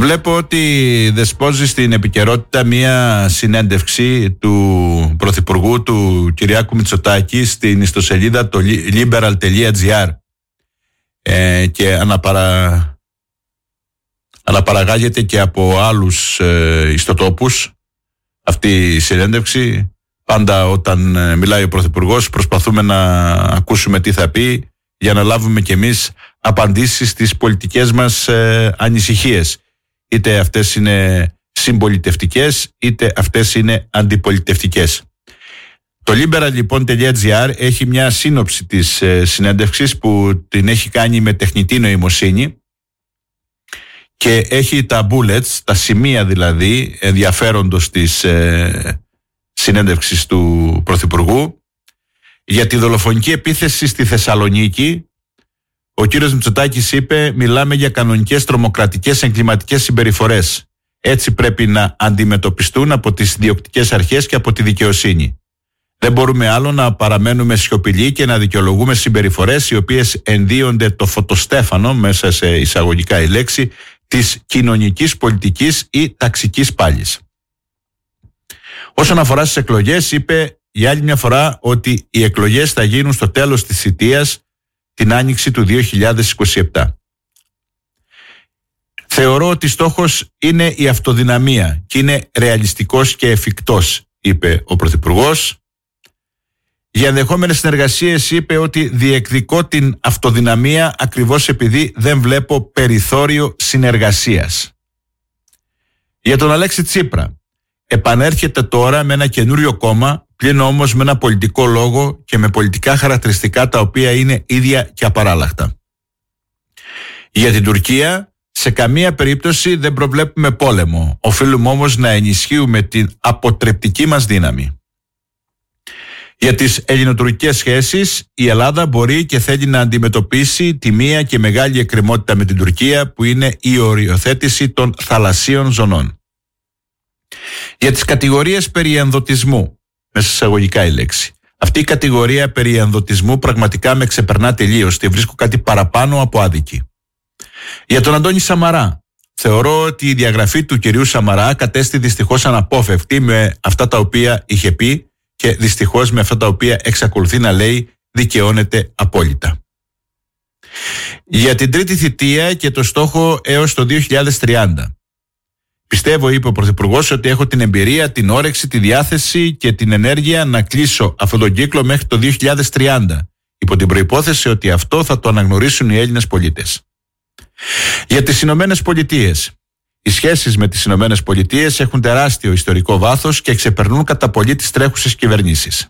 Βλέπω ότι δεσπόζει στην επικαιρότητα μία συνέντευξη του Πρωθυπουργού του Κυριάκου Μητσοτάκη στην ιστοσελίδα το liberal.gr και αναπαραγάγεται και από άλλους ιστοτόπους αυτή η συνέντευξη. Πάντα όταν μιλάει ο Πρωθυπουργός προσπαθούμε να ακούσουμε τι θα πει για να λάβουμε κι εμείς απαντήσεις στις πολιτικές μας ανησυχίες. Είτε αυτές είναι συμπολιτευτικές είτε αυτές είναι αντιπολιτευτικές. Το liberal.gr έχει μια σύνοψη της συνέντευξης που την έχει κάνει με τεχνητή νοημοσύνη και έχει τα bullets, τα σημεία δηλαδή ενδιαφέροντος της συνέντευξης του Πρωθυπουργού. Για τη δολοφονική επίθεση στη Θεσσαλονίκη ο κύριος Μητσοτάκης είπε: μιλάμε για κανονικές τρομοκρατικές εγκληματικές συμπεριφορές. Έτσι πρέπει να αντιμετωπιστούν από τις διοκτικές αρχές και από τη δικαιοσύνη. Δεν μπορούμε άλλο να παραμένουμε σιωπηλοί και να δικαιολογούμε συμπεριφορές οι οποίες ενδύονται το φωτοστέφανο, μέσα σε εισαγωγικά η λέξη, της κοινωνικής πολιτικής ή ταξικής πάλης. Όσον αφορά στις εκλογές, είπε για άλλη μια φορά ότι οι εκλογές θα γίνουν στο τέλος της θητείας, την άνοιξη του 2027. Θεωρώ ότι στόχος είναι η αυτοδυναμία και είναι ρεαλιστικός και εφικτός, είπε ο Πρωθυπουργός. Για ενδεχόμενες συνεργασίες είπε ότι διεκδικώ την αυτοδυναμία ακριβώς επειδή δεν βλέπω περιθώριο συνεργασίας. Για τον Αλέξη Τσίπρα, επανέρχεται τώρα με ένα καινούριο κόμμα, πλην όμως με ένα πολιτικό λόγο και με πολιτικά χαρακτηριστικά τα οποία είναι ίδια και απαράλλαχτα. Για την Τουρκία, σε καμία περίπτωση δεν προβλέπουμε πόλεμο. Οφείλουμε όμως να ενισχύουμε την αποτρεπτική μας δύναμη. Για τις ελληνοτουρκικές σχέσεις, η Ελλάδα μπορεί και θέλει να αντιμετωπίσει τη μία και μεγάλη εκκρεμότητα με την Τουρκία, που είναι η οριοθέτηση των θαλασσίων ζωνών. Για τις κατηγορίες περί ενδοτισμού, μέσα σε εισαγωγικά η λέξη. Αυτή η κατηγορία περί ενδοτισμού πραγματικά με ξεπερνά τελείως. Τη βρίσκω κάτι παραπάνω από άδικη. Για τον Αντώνη Σαμαρά, θεωρώ ότι η διαγραφή του κυρίου Σαμαρά κατέστη δυστυχώς αναπόφευκτη με αυτά τα οποία είχε πει και δυστυχώς με αυτά τα οποία εξακολουθεί να λέει δικαιώνεται απόλυτα. Για την τρίτη θητεία και το στόχο έως το 2030. Πιστεύω, είπε ο Πρωθυπουργός, ότι έχω την εμπειρία, την όρεξη, τη διάθεση και την ενέργεια να κλείσω αυτόν τον κύκλο μέχρι το 2030, υπό την προϋπόθεση ότι αυτό θα το αναγνωρίσουν οι Έλληνες πολίτες. Για τις Ηνωμένες Πολιτείες. Οι σχέσεις με τις Ηνωμένες Πολιτείες έχουν τεράστιο ιστορικό βάθος και ξεπερνούν κατά πολύ τις τρέχουσες κυβερνήσεις.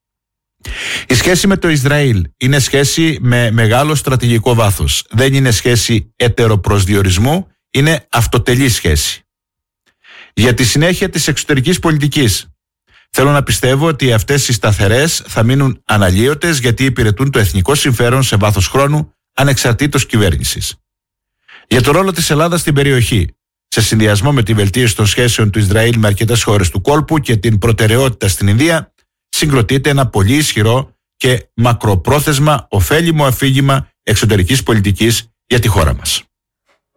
Η σχέση με το Ισραήλ είναι σχέση με μεγάλο στρατηγικό βάθος. Δεν είναι σχέση ετεροπροσδιορισμού, είναι αυτοτελή σχέση. Για τη συνέχεια της εξωτερικής πολιτικής. Θέλω να πιστεύω ότι αυτές οι σταθερές θα μείνουν αναλύωτες, γιατί υπηρετούν το εθνικό συμφέρον σε βάθος χρόνου, ανεξαρτήτως κυβέρνησης. Για το ρόλο της Ελλάδας στην περιοχή, σε συνδυασμό με τη βελτίωση των σχέσεων του Ισραήλ με αρκετές χώρες του κόλπου και την προτεραιότητα στην Ινδία, συγκροτείται ένα πολύ ισχυρό και μακροπρόθεσμα ωφέλιμο αφήγημα εξωτερικής πολιτικής για τη χώρα μας.